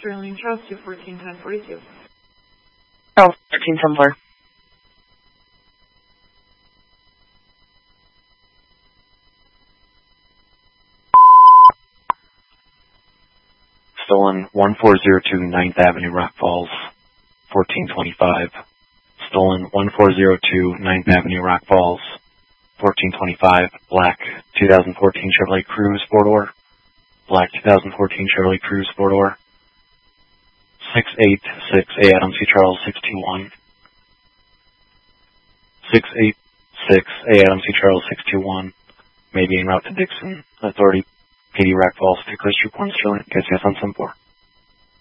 Sterling Trust to 141042. Charles 13 Tumblr. Stolen 1402 9th Avenue, Rock Falls, 1425. Stolen 1402 9th Avenue, Rock Falls, 1425. Black 2014 Chevrolet Cruze 4-door. Black 2014 Chevrolet Cruze 4-door. 686 A Adam C. Charles 621. 686 A Adam C. Charles 621. Maybe en route to Dixon. Authority PD Rock Falls, Pickler Street, Sterling. Guess yes on 7-4.